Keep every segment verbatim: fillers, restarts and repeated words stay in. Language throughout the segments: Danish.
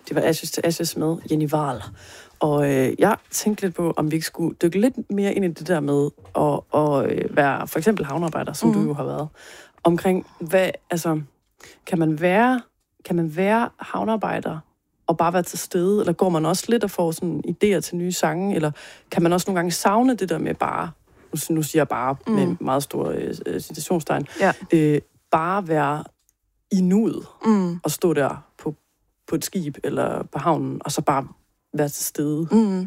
Det var Ashes til Ashes med Jenny Wahl. Og øh, jeg tænkte lidt på, om vi ikke skulle dykke lidt mere ind i det der med at, at øh, være for eksempel havnearbejder, som mm. du jo har været. Omkring, hvad, altså, kan man være, kan man være havnearbejder og bare være til stede, eller går man også lidt og får sådan idéer til nye sange, eller kan man også nogle gange savne det der med bare, nu siger jeg bare mm. med meget store øh, citationstegn, ja. øh, bare være i nuet mm. og stå der på, på et skib eller på havnen, og så bare være til stede. Mm.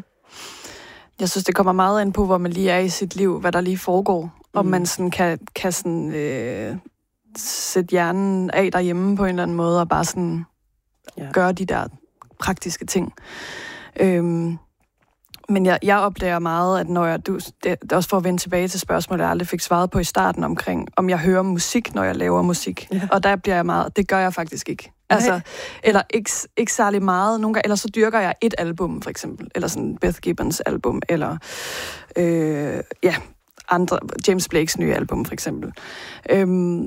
Jeg synes, det kommer meget ind på, hvor man lige er i sit liv, hvad der lige foregår, mm. om man sådan kan, kan sådan, øh, sætte hjernen af derhjemme på en eller anden måde, og bare sådan ja. gøre de der praktiske ting. Øhm, men jeg, jeg opdager meget, at når jeg, du, det, det er også for at vende tilbage til spørgsmålet, jeg aldrig fik svaret på i starten omkring, om jeg hører musik, når jeg laver musik. Ja. Og der bliver jeg meget, det gør jeg faktisk ikke. Altså, eller ikke, ikke særlig meget. Nogle gange, eller så dyrker jeg et album, for eksempel. Eller sådan Beth Gibbons album, eller øh, ja, andre, James Blakes nye album, for eksempel. Øhm,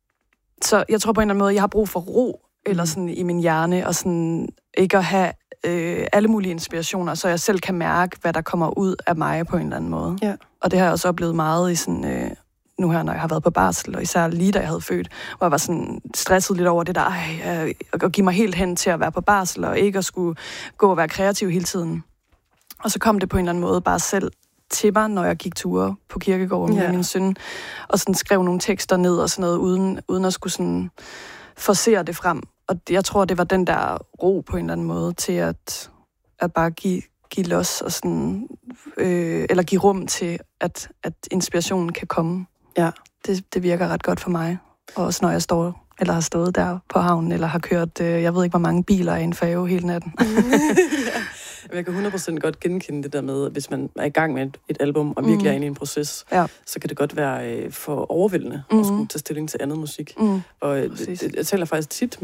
så jeg tror på en eller anden måde, jeg har brug for ro, eller sådan i min hjerne, og sådan ikke at have øh, alle mulige inspirationer, så jeg selv kan mærke, hvad der kommer ud af mig på en eller anden måde. Ja. Og det har jeg også oplevet meget i sådan, øh, nu her, når jeg har været på barsel, og især lige da jeg havde født, hvor jeg var sådan stresset lidt over det der, ej, at give mig helt hen til at være på barsel, og ikke at skulle gå og være kreativ hele tiden. Og så kom det på en eller anden måde bare selv til mig, når jeg gik ture på kirkegården ja. med min søn, og sådan skrev nogle tekster ned og sådan noget, uden, uden at skulle sådan forcere det frem. Og jeg tror, det var den der ro på en eller anden måde til at, at bare give, give los, og sådan, øh, eller give rum til, at, at inspirationen kan komme. Ja. Det, det virker ret godt for mig. Og også når jeg står, eller har stået der på havnen, eller har kørt, øh, jeg ved ikke, hvor mange biler i en færge hele natten. ja. Jeg kan hundrede procent godt genkende det der med, hvis man er i gang med et, et album, og virkelig mm. er inde i en proces, ja. så kan det godt være øh, for overvældende mm. at skulle tage stilling til andet musik. Mm. Og det, det, jeg taler faktisk tit